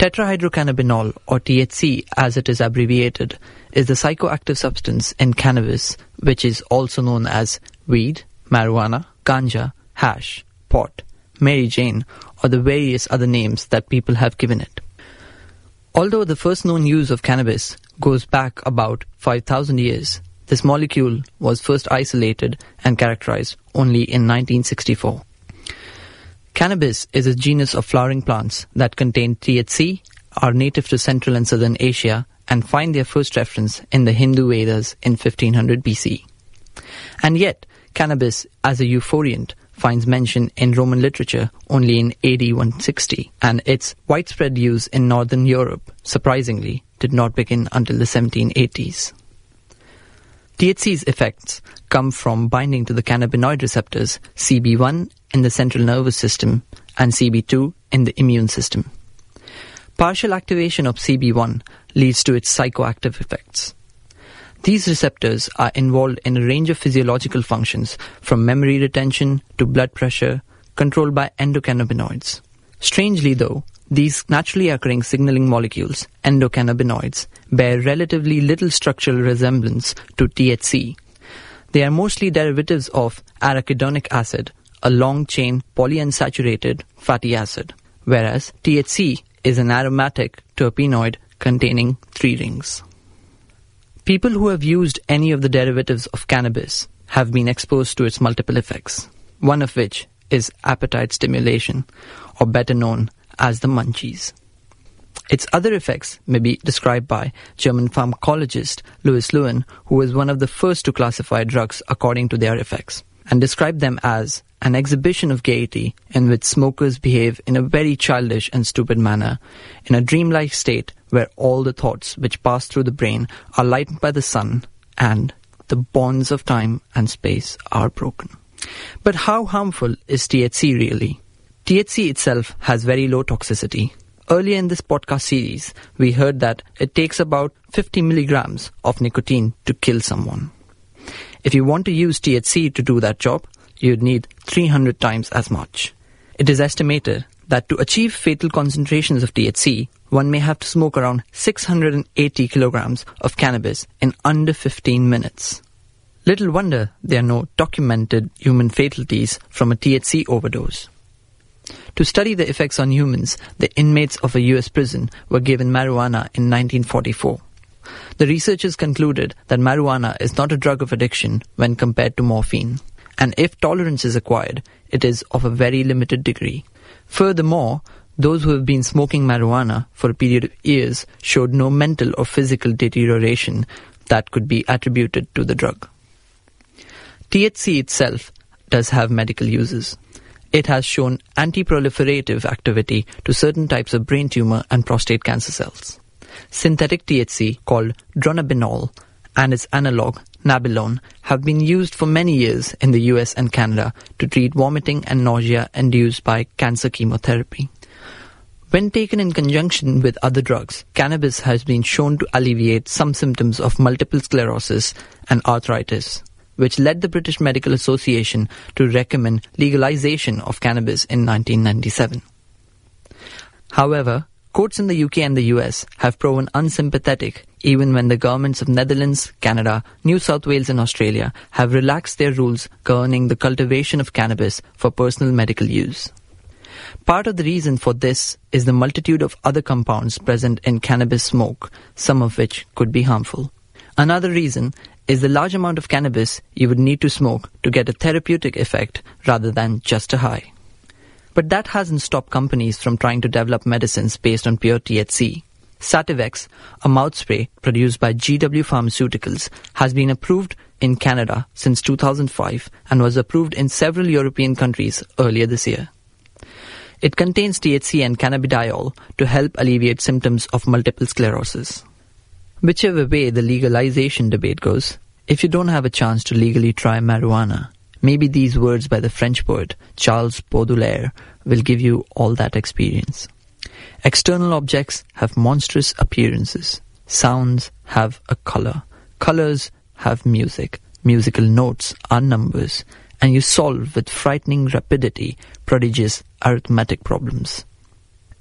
Tetrahydrocannabinol, or THC as it is abbreviated, is the psychoactive substance in cannabis, which is also known as weed, marijuana, ganja, hash, pot, Mary Jane, or the various other names that people have given it. Although the first known use of cannabis goes back about 5,000 years, this molecule was first isolated and characterized only in 1964. Cannabis is a genus of flowering plants that contain THC, are native to Central and Southern Asia, and find their first reference in the Hindu Vedas in 1500 BC. And yet, cannabis as a euphoriant finds mention in Roman literature only in AD 160, and its widespread use in Northern Europe, surprisingly, did not begin until the 1780s. THC's effects come from binding to the cannabinoid receptors CB1 in the central nervous system and CB2 in the immune system. Partial activation of CB1 leads to its psychoactive effects. These receptors are involved in a range of physiological functions, from memory retention to blood pressure, controlled by endocannabinoids. Strangely though, these naturally occurring signaling molecules, endocannabinoids, bear relatively little structural resemblance to THC. They are mostly derivatives of arachidonic acid, a long-chain polyunsaturated fatty acid, whereas THC is an aromatic terpenoid containing 3 rings. People who have used any of the derivatives of cannabis have been exposed to its multiple effects, one of which is appetite stimulation, or better known as the munchies. Its other effects may be described by German pharmacologist Louis Lewin, who was one of the first to classify drugs according to their effects, and described them as an exhibition of gaiety in which smokers behave in a very childish and stupid manner, in a dreamlike state where all the thoughts which pass through the brain are lightened by the sun and the bonds of time and space are broken. But how harmful is THC really? THC itself has very low toxicity. Earlier in this podcast series, we heard that it takes about 50 milligrams of nicotine to kill someone. If you want to use THC to do that job, you'd need 300 times as much. It is estimated that to achieve fatal concentrations of THC, one may have to smoke around 680 kilograms of cannabis in under 15 minutes. Little wonder there are no documented human fatalities from a THC overdose. To study the effects on humans, the inmates of a US prison were given marijuana in 1944. The researchers concluded that marijuana is not a drug of addiction when compared to morphine, and if tolerance is acquired, it is of a very limited degree. Furthermore, those who have been smoking marijuana for a period of years showed no mental or physical deterioration that could be attributed to the drug. THC itself does have medical uses. It has shown anti-proliferative activity to certain types of brain tumor and prostate cancer cells. Synthetic THC, called dronabinol, and its analog, nabilone, have been used for many years in the US and Canada to treat vomiting and nausea induced by cancer chemotherapy. When taken in conjunction with other drugs, cannabis has been shown to alleviate some symptoms of multiple sclerosis and arthritis, which led the British Medical Association to recommend legalization of cannabis in 1997. However, courts in the UK and the US have proven unsympathetic even when the governments of Netherlands, Canada, New South Wales and Australia have relaxed their rules governing the cultivation of cannabis for personal medical use. Part of the reason for this is the multitude of other compounds present in cannabis smoke, some of which could be harmful. Another reason is the large amount of cannabis you would need to smoke to get a therapeutic effect rather than just a high. But that hasn't stopped companies from trying to develop medicines based on pure THC. Sativex, a mouth spray produced by GW Pharmaceuticals, has been approved in Canada since 2005 and was approved in several European countries earlier this year. It contains THC and cannabidiol to help alleviate symptoms of multiple sclerosis. Whichever way the legalization debate goes, if you don't have a chance to legally try marijuana, maybe these words by the French poet Charles Baudelaire will give you all that experience. External objects have monstrous appearances. Sounds have a color. Colors have music. Musical notes are numbers. And you solve with frightening rapidity prodigious arithmetic problems.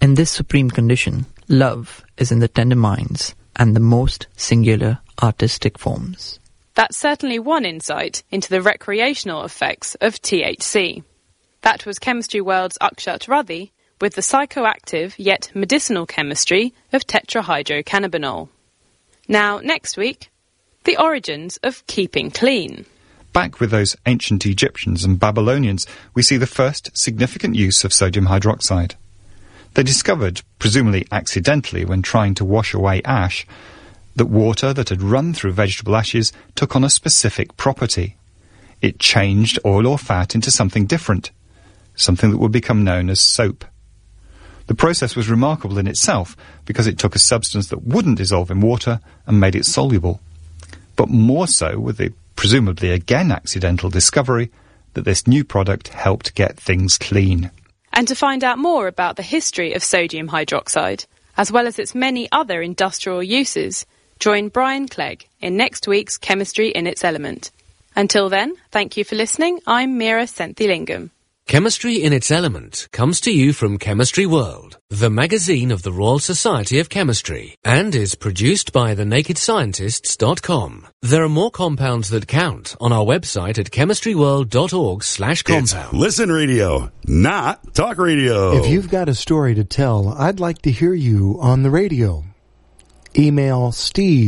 In this supreme condition, love is in the tender minds and the most singular artistic forms. That's certainly one insight into the recreational effects of THC. That was Chemistry World's Akshat Radhi with the psychoactive yet medicinal chemistry of tetrahydrocannabinol. Now, next week, the origins of keeping clean. Back with those ancient Egyptians and Babylonians, we see the first significant use of sodium hydroxide. They discovered, presumably accidentally when trying to wash away ash, that water that had run through vegetable ashes took on a specific property. It changed oil or fat into something different, something that would become known as soap. The process was remarkable in itself because it took a substance that wouldn't dissolve in water and made it soluble. But more so with the presumably again accidental discovery that this new product helped get things clean. And to find out more about the history of sodium hydroxide, as well as its many other industrial uses, join Brian Clegg in next week's Chemistry in its Element. Until then, thank you for listening. I'm Meera Senthilingam. Chemistry in its Element comes to you from Chemistry World, the magazine of the Royal Society of Chemistry, and is produced by thenakedscientists.com. There are more compounds that count on our website at chemistryworld.org/compound. It's Listen Radio, not Talk Radio. If you've got a story to tell, I'd like to hear you on the radio. Email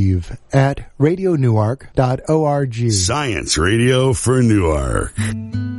steve@radionewark.org. Science Radio for Newark.